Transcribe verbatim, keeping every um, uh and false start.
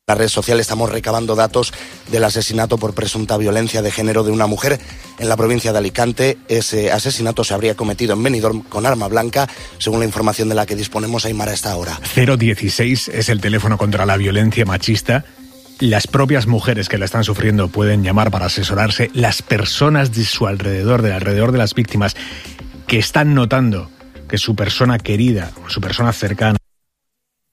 En la red social estamos recabando datos del asesinato por presunta violencia de género de una mujer en la provincia de Alicante. Ese asesinato se habría cometido en Benidorm con arma blanca, según la información de la que disponemos, Aymar, a esta hora. cero dieciséis es el teléfono contra la violencia machista. Las propias mujeres que la están sufriendo pueden llamar para asesorarse. Las personas de su alrededor, del alrededor de las víctimas, que están notando que su persona querida o su persona cercana